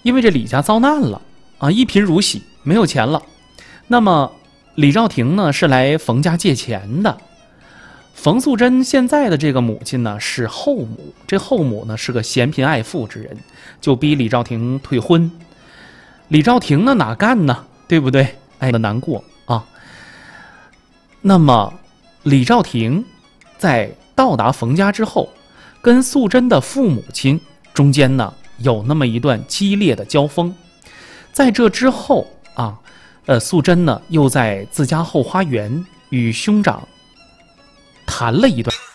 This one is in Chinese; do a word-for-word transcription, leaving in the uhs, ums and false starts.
因为这李家遭难了啊，一贫如洗，没有钱了。那么李兆廷呢是来冯家借钱的。冯素贞现在的这个母亲呢是后母，这后母呢是个嫌贫爱富之人，就逼李兆廷退婚。李兆廷呢哪干呢？对不对？哎，难过啊。那么李兆廷在到达冯家之后，跟素贞的父母亲中间呢有那么一段激烈的交锋。在这之后啊，呃，素贞呢又在自家后花园与兄长谈了一段。